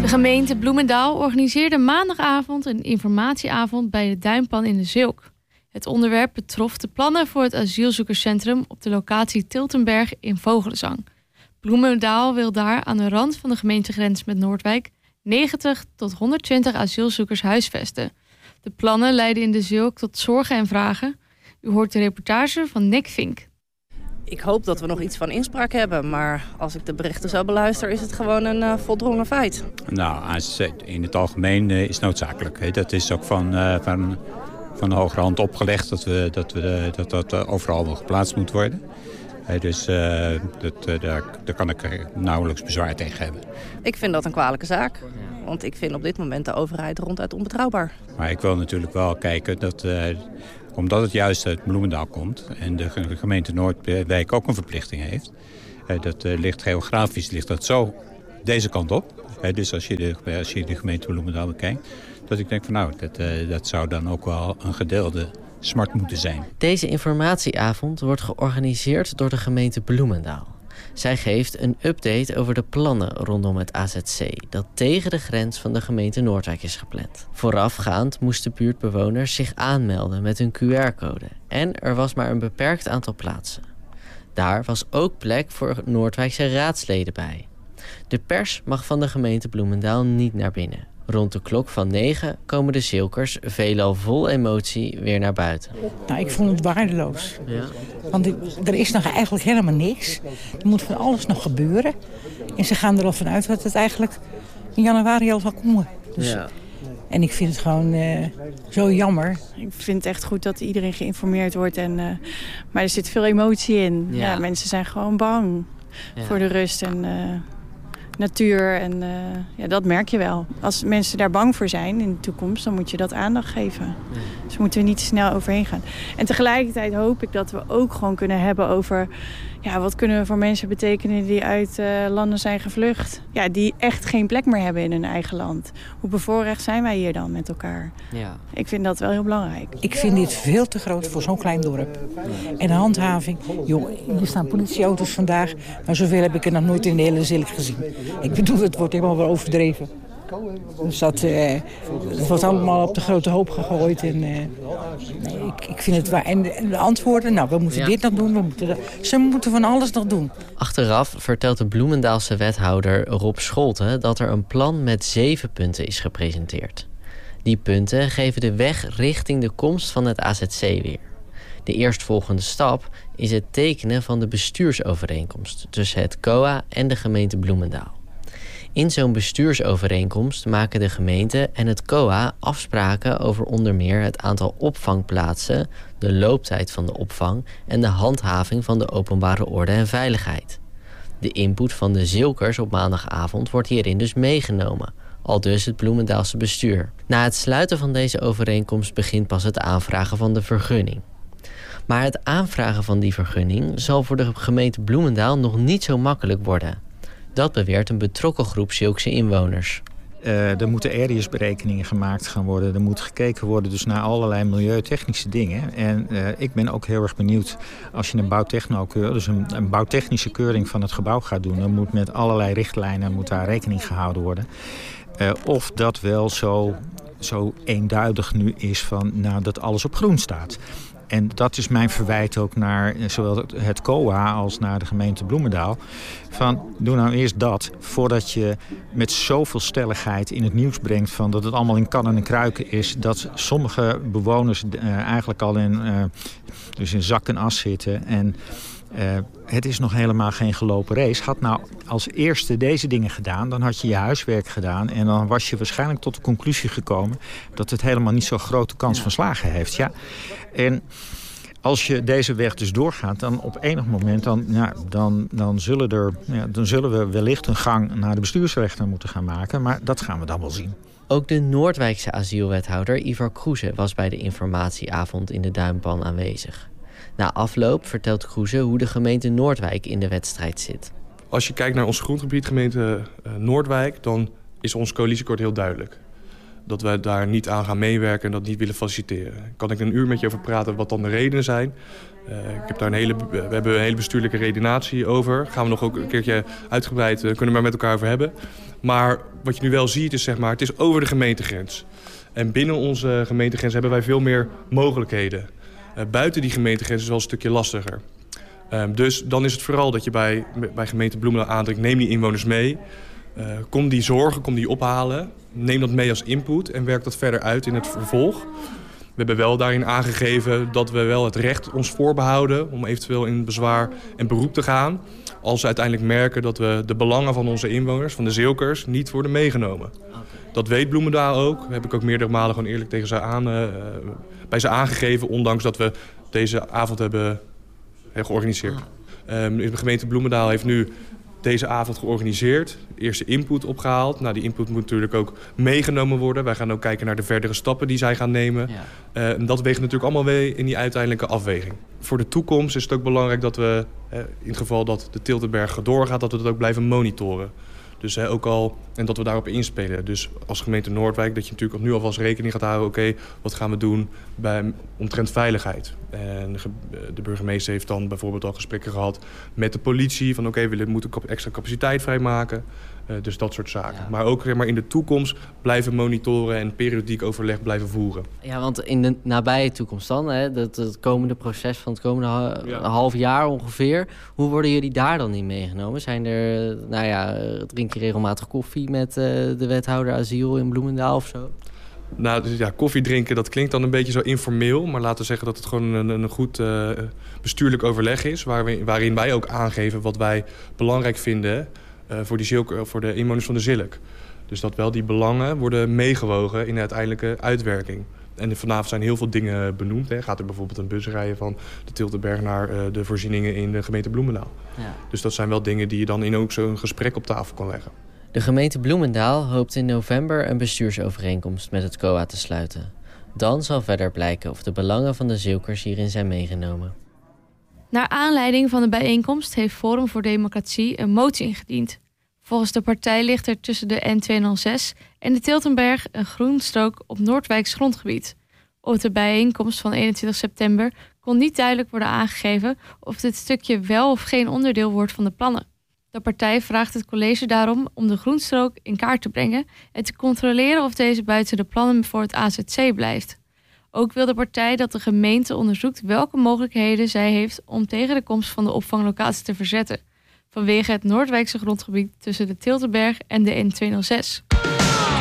De gemeente Bloemendaal organiseerde maandagavond een informatieavond bij de Duinpan in de Zilk. Het onderwerp betrof de plannen voor het asielzoekerscentrum op de locatie Tiltenberg in Vogelenzang. Bloemendaal wil daar aan de rand van de gemeentegrens met Noordwijk 90 tot 120 asielzoekers huisvesten. De plannen leiden in de Zilk tot zorgen en vragen. U hoort de reportage van Nick Vink. Ik hoop dat we nog iets van inspraak hebben, maar als ik de berichten zo beluister is het gewoon een voldrongen feit. Nou, AZC in het algemeen is noodzakelijk. Dat is ook van de hogere hand opgelegd dat overal wel geplaatst moet worden. Dus daar kan ik nauwelijks bezwaar tegen hebben. Ik vind dat een kwalijke zaak, want ik vind op dit moment de overheid ronduit onbetrouwbaar. Maar ik wil natuurlijk wel kijken dat, omdat het juist uit Bloemendaal komt en de gemeente Noordwijk ook een verplichting heeft, dat ligt geografisch ligt dat zo deze kant op. Dus als je de gemeente Bloemendaal bekijkt, dat ik denk van nou, dat zou dan ook wel een gedeelde smart moeten zijn. Deze informatieavond wordt georganiseerd door de gemeente Bloemendaal. Zij geeft een update over de plannen rondom het AZC... dat tegen de grens van de gemeente Noordwijk is gepland. Voorafgaand moesten buurtbewoners zich aanmelden met hun QR-code. En er was maar een beperkt aantal plaatsen. Daar was ook plek voor Noordwijkse raadsleden bij. De pers mag van de gemeente Bloemendaal niet naar binnen. Rond de klok van 9 komen de Zilkers, veelal vol emotie, weer naar buiten. Nou, ik vond het waardeloos. Ja. Want er is nog eigenlijk helemaal niks. Er moet van alles nog gebeuren. En ze gaan er al vanuit dat het eigenlijk in januari al zal komen. Dus, Ja. En ik vind het gewoon zo jammer. Ik vind het echt goed dat iedereen geïnformeerd wordt. Maar er zit veel emotie in. Ja. Ja, mensen zijn gewoon bang voor de rust en natuur. En dat merk je wel. Als mensen daar bang voor zijn in de toekomst, dan moet je dat aandacht geven. Ja. Dus we moeten er niet te snel overheen gaan. En tegelijkertijd hoop ik dat we ook gewoon kunnen hebben over wat kunnen we voor mensen betekenen die uit landen zijn gevlucht. Ja, die echt geen plek meer hebben in hun eigen land. Hoe bevoorrecht zijn wij hier dan met elkaar? Ja. Ik vind dat wel heel belangrijk. Ik vind dit veel te groot voor zo'n klein dorp. En de handhaving. Joh, hier staan politieauto's vandaag. Maar zoveel heb ik er nog nooit in de hele Zilk gezien. Ik bedoel, het wordt helemaal wel overdreven. Dus dat wordt allemaal op de grote hoop gegooid. En, ik vind het waar. En de antwoorden, nou, we moeten dit nog doen. Ze moeten van alles nog doen. Achteraf vertelt de Bloemendaalse wethouder Rob Scholten dat er een plan met 7 punten is gepresenteerd. Die punten geven de weg richting de komst van het AZC weer. De eerstvolgende stap is het tekenen van de bestuursovereenkomst tussen het COA en de gemeente Bloemendaal. In zo'n bestuursovereenkomst maken de gemeente en het COA afspraken over onder meer het aantal opvangplaatsen, de looptijd van de opvang en de handhaving van de openbare orde en veiligheid. De input van de Zilkers op maandagavond wordt hierin dus meegenomen, aldus het Bloemendaalse bestuur. Na het sluiten van deze overeenkomst begint pas het aanvragen van de vergunning. Maar het aanvragen van die vergunning zal voor de gemeente Bloemendaal nog niet zo makkelijk worden. Dat beweert een betrokken groep Zilkse inwoners. Er moeten areasberekeningen gemaakt gaan worden. Er moet gekeken worden dus naar allerlei milieutechnische dingen. En ik ben ook heel erg benieuwd als je een bouwtechnokeur, dus een bouwtechnische keuring van het gebouw gaat doen. Dan moet met allerlei richtlijnen moet daar rekening gehouden worden. Of dat wel zo eenduidig nu is van dat alles op groen staat. En dat is mijn verwijt ook naar zowel het COA als naar de gemeente Bloemendaal. Van, doe nou eerst dat, voordat je met zoveel stelligheid in het nieuws brengt van dat het allemaal in kannen en kruiken is. Dat sommige bewoners eigenlijk al in zak en as zitten. En het is nog helemaal geen gelopen race. Had nou als eerste deze dingen gedaan, dan had je je huiswerk gedaan. En dan was je waarschijnlijk tot de conclusie gekomen dat het helemaal niet zo'n grote kans van slagen heeft. Ja. En als je deze weg dus doorgaat, dan op enig moment dan zullen we wellicht een gang naar de bestuursrechter moeten gaan maken. Maar dat gaan we dan wel zien. Ook de Noordwijkse asielwethouder Ivar Kroeze was bij de informatieavond in de Duinpan aanwezig. Na afloop vertelt Kroeze hoe de gemeente Noordwijk in de wedstrijd zit. Als je kijkt naar ons grondgebied, gemeente Noordwijk, dan is ons coalitieakkoord heel duidelijk. Dat wij daar niet aan gaan meewerken en dat niet willen faciliteren. Kan ik een uur met je over praten wat dan de redenen zijn? We hebben een hele bestuurlijke redenatie over. Gaan we nog ook een keertje uitgebreid, kunnen we maar met elkaar over hebben. Maar wat je nu wel ziet is, zeg maar, het is over de gemeentegrens. En binnen onze gemeentegrens hebben wij veel meer mogelijkheden. Buiten die gemeentegrens is het wel een stukje lastiger. Dus dan is het vooral dat je bij gemeente Bloemendaal aandringt, neem die inwoners mee. Kom die zorgen, kom die ophalen. Neem dat mee als input en werk dat verder uit in het vervolg. We hebben wel daarin aangegeven dat we wel het recht ons voorbehouden om eventueel in bezwaar en beroep te gaan. Als we uiteindelijk merken dat we de belangen van onze inwoners, van de Zeelkers, niet worden meegenomen. Okay. Dat weet Bloemendaal ook. Dat heb ik ook meerdere malen gewoon eerlijk tegen ze bij ze aangegeven, ondanks dat we deze avond hebben georganiseerd. De gemeente Bloemendaal heeft nu deze avond georganiseerd. De eerste input opgehaald. Nou, die input moet natuurlijk ook meegenomen worden. Wij gaan ook kijken naar de verdere stappen die zij gaan nemen. Ja. En dat weegt natuurlijk allemaal mee in die uiteindelijke afweging. Voor de toekomst is het ook belangrijk dat we, in het geval dat de Tiltenberg doorgaat, dat we dat ook blijven monitoren. Dus ook al, en dat we daarop inspelen. Dus als gemeente Noordwijk, dat je natuurlijk nu alvast rekening gaat houden. Oké, wat gaan we doen omtrent veiligheid? En de burgemeester heeft dan bijvoorbeeld al gesprekken gehad met de politie. Van we moeten extra capaciteit vrijmaken. Dus dat soort zaken. Ja. Maar ook in de toekomst blijven monitoren en periodiek overleg blijven voeren. Ja, want in de nabije toekomst dan, het komende proces van het komende half jaar ongeveer. Hoe worden jullie daar dan in meegenomen? Zijn er, drink je regelmatig koffie met de wethouder asiel in Bloemendaal of zo? Nou, dus koffie drinken, dat klinkt dan een beetje zo informeel. Maar laten we zeggen dat het gewoon een goed bestuurlijk overleg is. Waarin wij ook aangeven wat wij belangrijk vinden voor de inwoners van de Zilk. Dus dat wel die belangen worden meegewogen in de uiteindelijke uitwerking. En vanavond zijn heel veel dingen benoemd. Gaat er bijvoorbeeld een bus rijden van de Tiltenberg naar de voorzieningen in de gemeente Bloemendaal. Ja. Dus dat zijn wel dingen die je dan in ook zo'n gesprek op tafel kan leggen. De gemeente Bloemendaal hoopt in november een bestuursovereenkomst met het COA te sluiten. Dan zal verder blijken of de belangen van de Zeelkers hierin zijn meegenomen. Naar aanleiding van de bijeenkomst heeft Forum voor Democratie een motie ingediend. Volgens de partij ligt er tussen de N206 en de Tiltenberg een groenstrook op Noordwijks grondgebied. Op de bijeenkomst van 21 september kon niet duidelijk worden aangegeven of dit stukje wel of geen onderdeel wordt van de plannen. De partij vraagt het college daarom om de groenstrook in kaart te brengen en te controleren of deze buiten de plannen voor het AZC blijft. Ook wil de partij dat de gemeente onderzoekt welke mogelijkheden zij heeft om tegen de komst van de opvanglocatie te verzetten, vanwege het Noordwijkse grondgebied tussen de Tiltenberg en de N206.